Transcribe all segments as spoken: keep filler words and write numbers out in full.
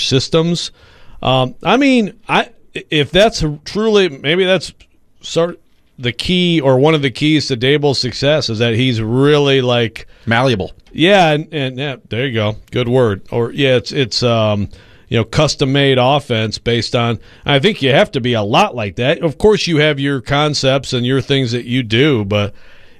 systems. Um, I mean, I if that's truly maybe that's sort of the key or one of the keys to Daboll's success is that he's really like malleable. Yeah, and, and yeah, there you go, good word. Or yeah, it's it's um, you know custom made offense based on. I think you have to be a lot like that. Of course, you have your concepts and your things that you do, but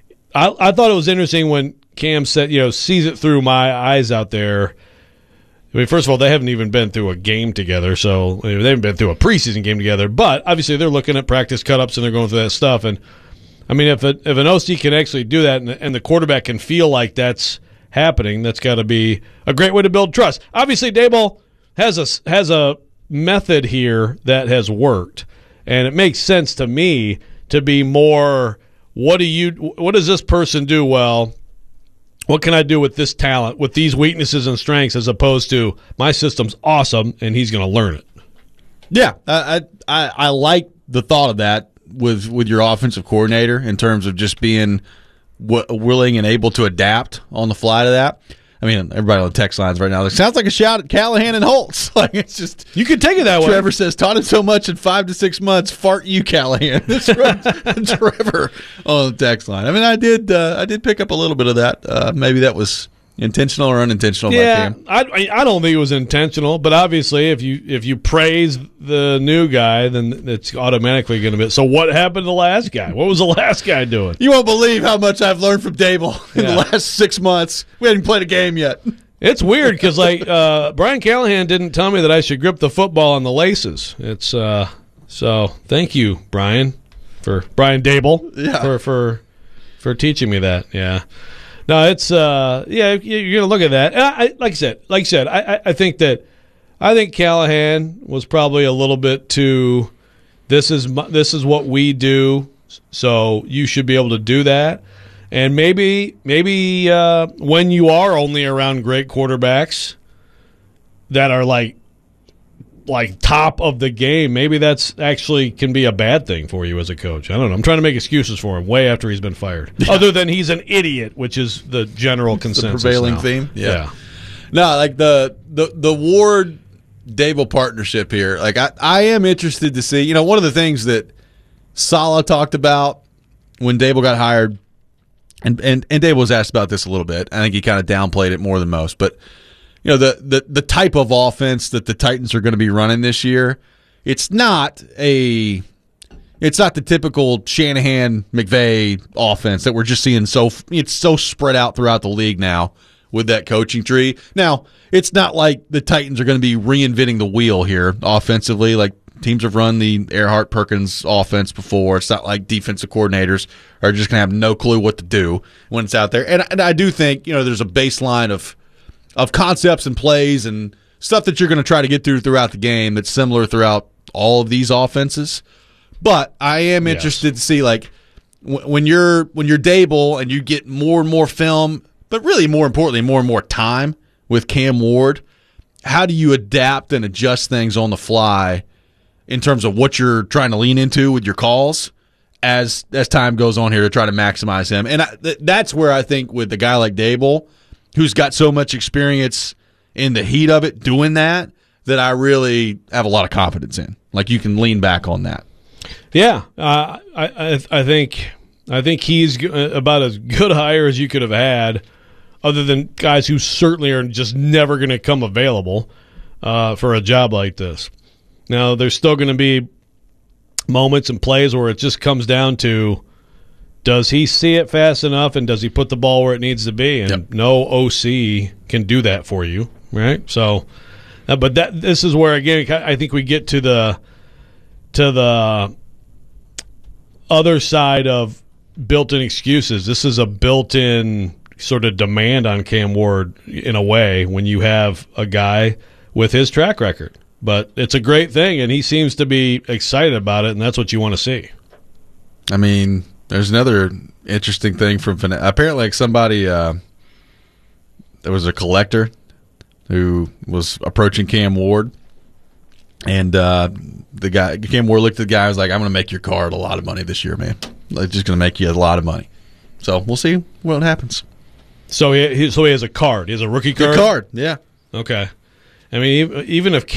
I, I thought it was interesting when Cam said, you know, sees it through my eyes out there. I mean, first of all, they haven't even been through a game together, so they haven't been through a preseason game together. But obviously, they're looking at practice cut-ups and they're going through that stuff. And I mean, if a, if an O C can actually do that and, and the quarterback can feel like that's happening, that's got to be a great way to build trust. Obviously, Daboll has a has a method here that has worked, and it makes sense to me to be more. What do you? What does this person do well? What can I do with this talent, with these weaknesses and strengths, as opposed to my system's awesome and he's going to learn it? Yeah, I, I I like the thought of that with with your offensive coordinator in terms of just being w- willing and able to adapt on the fly to that. I mean, everybody on the text lines right now, like, sounds like a shout at Callahan and Holtz. Like it's just you could take it that way. Trevor says, taught him so much in five to six months. Fart you, Callahan. That's from Trevor on the text line. I mean, I did uh, I did pick up a little bit of that. Uh, maybe that was intentional or unintentional. Yeah, I I don't think it was intentional, but obviously, if you if you praise the new guy, then it's automatically going to be. So, what happened to the last guy? What was the last guy doing? You won't believe how much I've learned from Daboll in yeah. the last six months. We hadn't played a game yet. It's weird because like uh, Brian Callahan didn't tell me that I should grip the football on the laces. It's uh, so thank you, Brian, for Brian Daboll yeah. for for for teaching me that. Yeah. No, it's uh, yeah. You're gonna look at that. And I, like I said, like I said, I, I think that I think Callahan was probably a little bit too. This is my, this is what we do, so you should be able to do that. And maybe maybe uh, when you are only around great quarterbacks that are like like top of the game, maybe that's actually can be a bad thing for you as a coach. I don't know. I'm trying to make excuses for him way after he's been fired. Yeah. Other than he's an idiot, which is the general consensus. The prevailing now. theme. Yeah. yeah. No, like the the the Ward Daboll partnership here. Like I, I am interested to see. You know, one of the things that Saleh talked about when Daboll got hired, and and and Daboll was asked about this a little bit. I think he kind of downplayed it more than most, but. You know, the, the, the type of offense that the Titans are going to be running this year, it's not a it's not the typical Shanahan McVay offense that we're just seeing so it's so spread out throughout the league now with that coaching tree. Now, it's not like the Titans are going to be reinventing the wheel here offensively. Like teams have run the Earhart Perkins offense before. It's not like defensive coordinators are just going to have no clue what to do when it's out there. And, and I do think, you know, there's a baseline of of concepts and plays and stuff that you're going to try to get through throughout the game that's similar throughout all of these offenses. But I am yes. interested to see, like, w- when you're when you're Daboll and you get more and more film, but really more importantly, more and more time with Cam Ward, how do you adapt and adjust things on the fly in terms of what you're trying to lean into with your calls as as time goes on here to try to maximize him? And I, th- that's where I think with a guy like Daboll, who's got so much experience in the heat of it doing that, that I really have a lot of confidence in. Like you can lean back on that. Yeah, uh, I, I I think I think he's about as good a hire as you could have had, other than guys who certainly are just never going to come available uh, for a job like this. Now, there's still going to be moments and plays where it just comes down to, does he see it fast enough, and does he put the ball where it needs to be? And yep. no O C can do that for you, right? So, uh, but that this is where again I think we get to the to the other side of built-in excuses. This is a built-in sort of demand on Cam Ward in a way when you have a guy with his track record. But it's a great thing, and he seems to be excited about it, and that's what you want to see. I mean. There's another interesting thing from apparently like somebody uh, there was a collector who was approaching Cam Ward, and uh, the guy Cam Ward looked at the guy and was like, "I'm going to make your card a lot of money this year, man. I'm just going to make you a lot of money." So we'll see what happens. So he, he so he has a card. He has a rookie card. Good card, yeah. Okay. I mean, even if